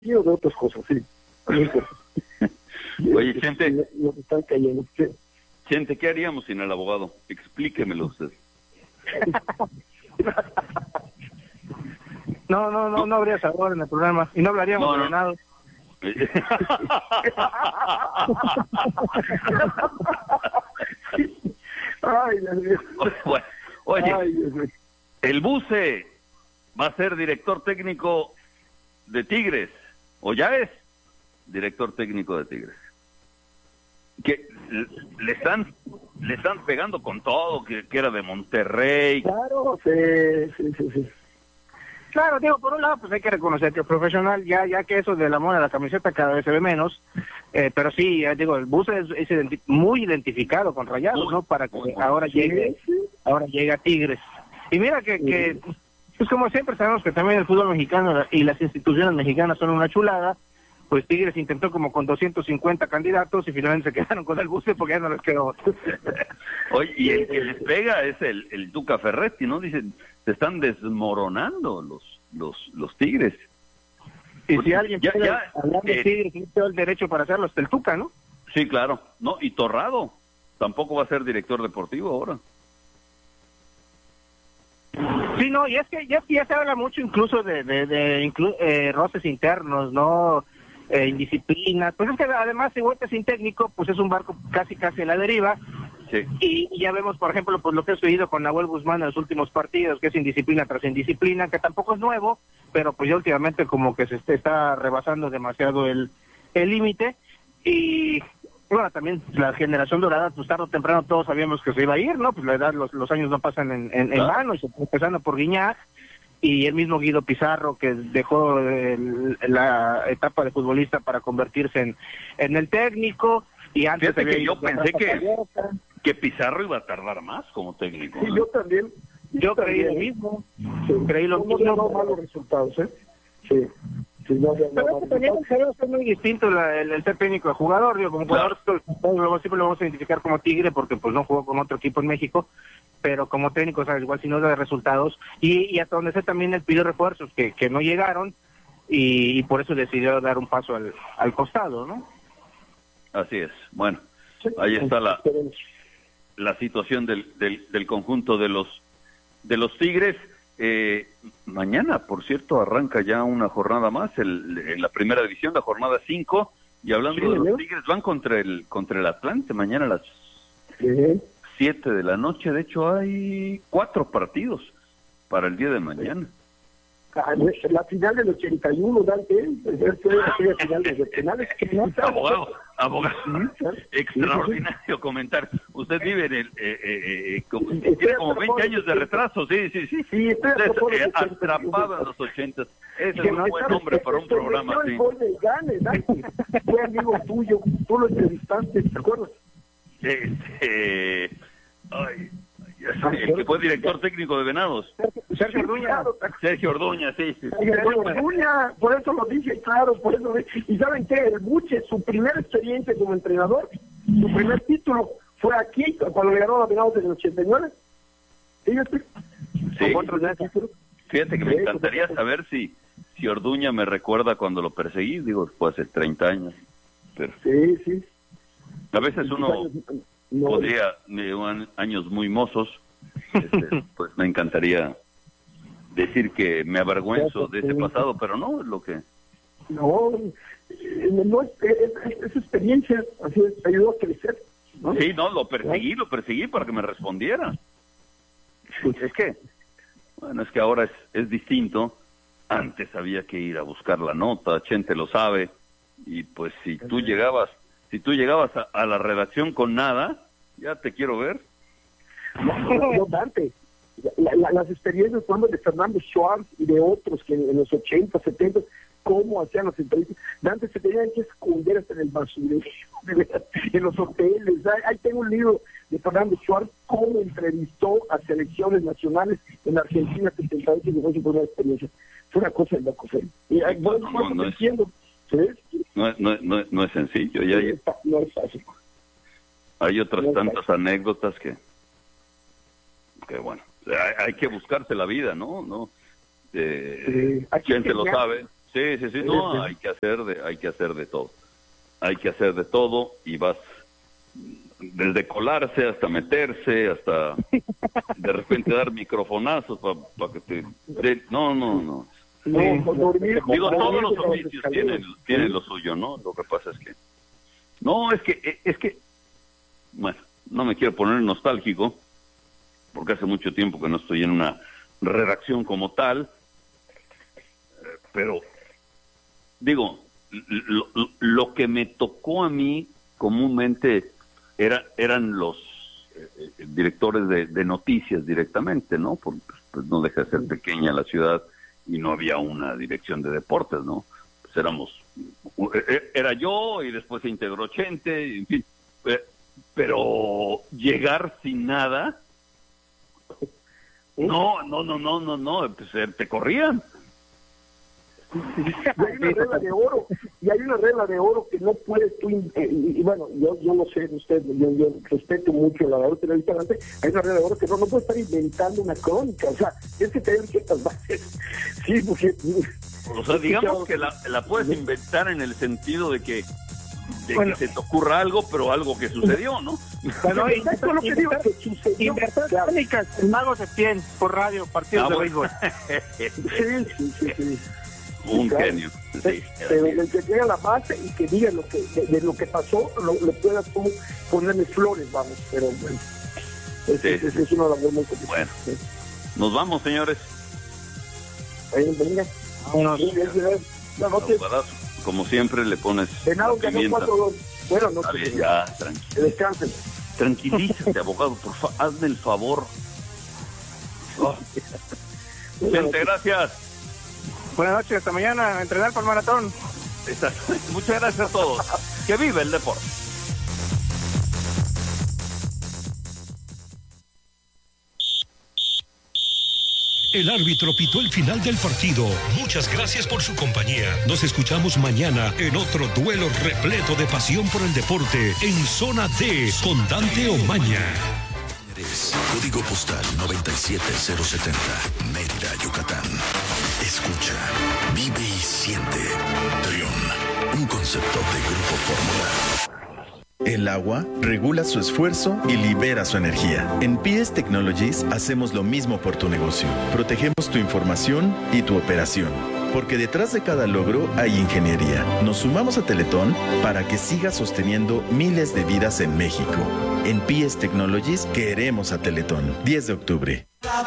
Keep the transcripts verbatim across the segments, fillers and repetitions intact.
de otras cosas, sí. Oye, Chente, nos están cayendo. Sí. Chente, ¿qué haríamos sin el abogado? Explíquemelo usted. No, no, no, no habría sabor en el programa y no hablaríamos No, de no. venado. Ay, Dios mío. Bueno, oye, Ay, Dios mío. el Buce va a ser director técnico de Tigres, o ya es director técnico de Tigres. Que le están le están pegando con todo, que, que era de Monterrey. Claro, sí, sí, sí, sí. Claro, digo, por un lado, pues hay que reconocer que es profesional, ya ya que eso del amor a la camiseta cada vez se ve menos, eh, pero sí, ya digo, el bus es, es identi- muy identificado con Rayados, Muy, ¿no? Para que muy, ahora sí, llegue, sí. ahora llega Tigres. Y mira que, que, pues como siempre sabemos que también el fútbol mexicano y las instituciones mexicanas son una chulada, pues Tigres intentó como con doscientos cincuenta candidatos y finalmente se quedaron con el bus porque ya no les quedó. Oye, y el que les pega es el, el Tuca Ferretti, ¿no? Dicen, se están desmoronando los los los Tigres. Y si alguien Ya- puede ya, hablar de eh, Tigres, tiene todo el derecho para hacerlo, hasta el Tuca, ¿no? Sí, claro. No, y Torrado tampoco va a ser director deportivo ahora. Sí, no, y es que ya, ya se habla mucho incluso de, de, de inclu- eh, roces internos, ¿no? Eh, indisciplinas. Pues es que además, si vuelta sin técnico, pues es un barco casi casi a la deriva. Sí. Y, y ya vemos, por ejemplo, pues lo que ha sucedido con Nahuel Guzmán en los últimos partidos, que es indisciplina tras indisciplina, que tampoco es nuevo, pero pues ya últimamente como que se est- está rebasando demasiado el el límite. Y bueno, también la generación dorada, pues tarde o temprano todos sabíamos que se iba a ir, ¿no? Pues la edad, los, los años no pasan en, en, en Claro. vano, y se fue empezando por Guiñac, y el mismo Guido Pizarro, que dejó el- la etapa de futbolista para convertirse en, en el técnico, y antes Fíjate había que ido yo con pensé Rafa que- Calleja. Que Pizarro iba a tardar más como técnico. Sí, ¿no? yo también. Yo creí lo también. mismo, Sí. creí lo No, no mismo. había dado malos resultados, ¿eh? Sí. Sí, no había dado Pero es que malos también resultados. es muy distinto la- el, el ser técnico de jugador. Digo, como Claro. jugador pues, luego siempre lo vamos a identificar como Tigre porque pues no jugó con otro equipo en México, pero como técnico, sabes, igual si no da de resultados. Y, y hasta donde sé también él pidió refuerzos que, que no llegaron y, y por eso decidió dar un paso al, al costado, ¿no? Así es. Bueno, Sí. ahí está la, Esperemos. la situación del, del, del conjunto de los de los Tigres. Eh, mañana, por cierto, arranca ya una jornada más, el, en la primera división, la jornada cinco, y hablando Sí, de los ¿no? Tigres, van contra el contra el Atlante mañana a las Sí. siete de la noche. De hecho, hay cuatro partidos para el día de mañana. Ah, la final del ochenta y uno, Dante, esa fue aquella final de los penales que no Abogado, abogado, Sí, extraordinario comentario. Usted vive en el, eh, eh, eh, como, Estoy tiene como atrapado veinte en años de los retraso, sí, sí, sí. Sí, estoy Usted, atrapado en eh, los ochentas. atrapado en los ochentas. Ese Que es un no buen sabes nombre que para un te programa metió así. el gol del Gane, Dante. Fue amigo tuyo, tú lo entrevistaste, ¿te acuerdas? Este, ay, ya sé, el que fue director técnico de Venados, Sergio Orduña. Claro, Sergio Orduña, sí, sí. Sergio Orduña, por eso lo dije, claro, por eso. Y ¿saben qué? El Buche, su primera experiencia como entrenador, su primer título fue aquí, cuando le ganó a Venados en el ochenta y nueve. Fíjate. Sí. Con otro título. Fíjate que me encantaría saber si, si Orduña me recuerda cuando lo perseguí, digo, fue hace treinta años, pero Sí, sí. a veces uno No, podría, me van años muy mozos, este, pues me encantaría decir que me avergüenzo de ese pasado, pero no es lo que... no, eh, no es, es, es experiencia, así es, ayudó a crecer, ¿no? Sí, no, lo perseguí, lo perseguí para que me respondiera. Es que, bueno, es que ahora es, es distinto. Antes había que ir a buscar la nota, Chente lo sabe, y pues si tú llegabas, si tú llegabas a, a la redacción con nada, ya te quiero ver. No, no, no, Dante. La- la- las experiencias, por ejemplo, de Fernando Schwartz y de otros que en, en los ochenta, setenta, cómo hacían las entrevistas. Dante se tenían que esconder hasta en el basurero, de verdad, en los hoteles. Ahí, ahí tengo un libro de Fernando Schwartz, cómo entrevistó a selecciones nacionales en Argentina, setenta y ocho, que fue su primera experiencia. Fue una cosa de loco, ¿eh? Y ahí, bueno, No, bueno, no te es- entiendo, ¿sabes? No, es- no, es- no, es- no es sencillo, ya hay, No es fácil. hay otras no es tantas anécdotas que, que bueno, hay, hay que buscarse la vida, ¿no? no eh, Sí, hay que Chente lo enseñar. sabe, Sí, sí, sí, no, hay que hacer de, hay que hacer de todo. Hay que hacer de todo y vas desde colarse hasta meterse, hasta de repente dar microfonazos para pa que te... De, no, no, no. No, dormir, Digo, todos dormir los con oficios los tienen, tienen lo suyo, ¿no? Lo que pasa es que... No, es que, es que... Bueno, no me quiero poner nostálgico, porque hace mucho tiempo que no estoy en una redacción como tal, pero, digo, lo, lo que me tocó a mí comúnmente era, eran los eh, directores de, de noticias directamente, ¿no? Porque pues, no deja de ser pequeña la ciudad y no había una dirección de deportes, ¿no? Pues éramos, era yo y después se integró Chente, y en fin, pero llegar sin nada, no, no, no, no, no, no, pues te corrían. Y hay una regla de oro, y hay una regla de oro que no puedes tú, eh, y, y bueno, yo, yo lo sé, usted, yo, yo respeto mucho la labor periodista, hay una regla de oro que no, no puedes estar inventando una crónica, o sea, es que tener ciertas bases, sí, porque... O sea, digamos que la, la puedes inventar en el sentido de que de bueno, que se te ocurra algo, pero algo que sucedió, ¿no? Bueno, exacto lo que digo, que sucedió. Invertir crónicas, el mago de cien por radio, partidos Ah, de bueno. béisbol. Sí, sí, sí, sí. Un Claro. genio. Sí, Pero el que tenga la base y que diga lo que de, de lo que pasó, lo, lo puedas tú ponerle flores, vamos, pero bueno, es, Sí, es, es, es una labor muy complicada. Bueno. Sí. Nos vamos, señores. Ahí, venga. Vámonos. Sí, bien, bien. Buenas noches. Abrazo. Como siempre, le pones Venado ganó pimienta. cuatro dos. Buenas Está noches. bien, ya, Que tranquilo. descansen. Tranquilízate, abogado, por favor, hazme el favor. Oh. Buenas Gente, noches. gracias. Buenas noches, hasta mañana, a entrenar por maratón. Exacto. Muchas gracias a todos. Que vive el deporte. El árbitro pitó el final del partido. Muchas gracias por su compañía. Nos escuchamos mañana en otro duelo repleto de pasión por el deporte en Zona D con Dante Omaña. Código postal noventa y siete cero setenta, Mérida, Yucatán. Escucha, vive y siente. Trión, un concepto de Grupo Fórmula. El agua regula su esfuerzo y libera su energía. En P S Technologies hacemos lo mismo por tu negocio. Protegemos tu información y tu operación. Porque detrás de cada logro hay ingeniería. Nos sumamos a Teletón para que siga sosteniendo miles de vidas en México. En P S Technologies queremos a Teletón. diez de octubre.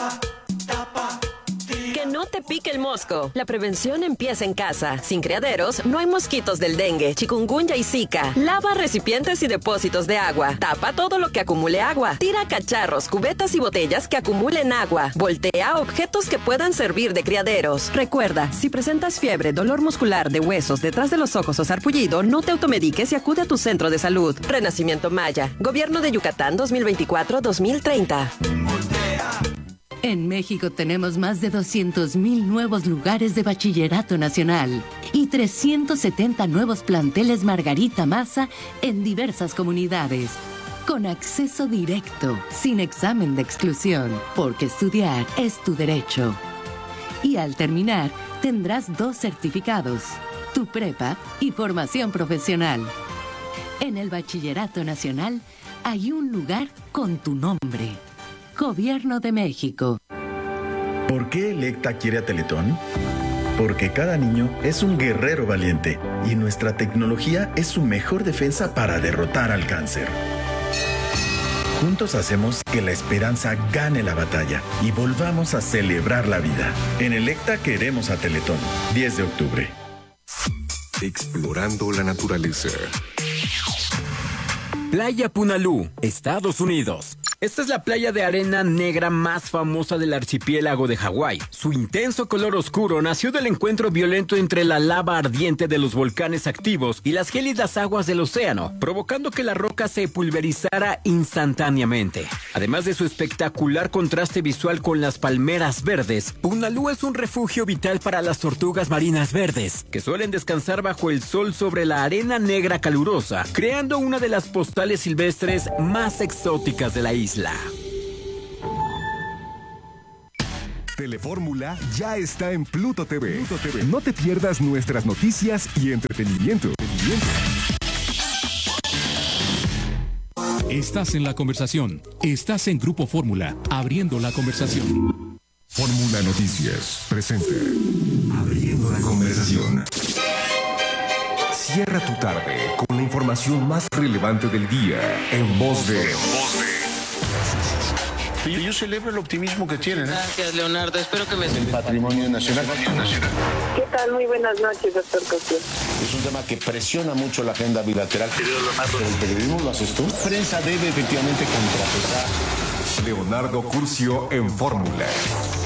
Que no te pique el mosco. La prevención empieza en casa. Sin criaderos, no hay mosquitos del dengue, chikungunya y zika. Lava recipientes y depósitos de agua. Tapa todo lo que acumule agua. Tira cacharros, cubetas y botellas que acumulen agua. Voltea objetos que puedan servir de criaderos. Recuerda, si presentas fiebre, dolor muscular de huesos detrás de los ojos o sarpullido, no te automediques y acude a tu centro de salud. Renacimiento Maya. Gobierno de Yucatán dos mil veinticuatro a dos mil treinta. En México tenemos más de doscientos mil nuevos lugares de bachillerato nacional y trescientos setenta nuevos planteles Margarita Maza en diversas comunidades. Con acceso directo, sin examen de exclusión, porque estudiar es tu derecho. Y al terminar, tendrás dos certificados, tu prepa y formación profesional. En el bachillerato nacional hay un lugar con tu nombre. Gobierno de México. ¿Por qué Electa quiere a Teletón? Porque cada niño es un guerrero valiente y nuestra tecnología es su mejor defensa para derrotar al cáncer. Juntos hacemos que la esperanza gane la batalla y volvamos a celebrar la vida. En Electa queremos a Teletón. diez de octubre. Explorando la naturaleza. Playa Punalú, Estados Unidos. Esta es la playa de arena negra más famosa del archipiélago de Hawái. Su intenso color oscuro nació del encuentro violento entre la lava ardiente de los volcanes activos y las gélidas aguas del océano, provocando que la roca se pulverizara instantáneamente. Además de su espectacular contraste visual con las palmeras verdes, Punalú es un refugio vital para las tortugas marinas verdes, que suelen descansar bajo el sol sobre la arena negra calurosa, creando una de las postales silvestres más exóticas de la isla. Telefórmula ya está en Pluto T V. Pluto T V. No te pierdas nuestras noticias y entretenimiento. Estás en la conversación. Estás en Grupo Fórmula, abriendo la conversación. Fórmula Noticias presenta Abriendo la conversación. Cierra tu tarde con la información más relevante del día en voz de... Yo celebro el optimismo que tienen. ¿eh? Gracias, Leonardo. Espero que me... El patrimonio nacional. ¿Qué tal? Muy buenas noches, doctor Cosío. Es un tema que presiona mucho la agenda bilateral. Pero el periodismo lo haces tú. La prensa debe efectivamente contrapesar. Leonardo Curcio en Fórmula.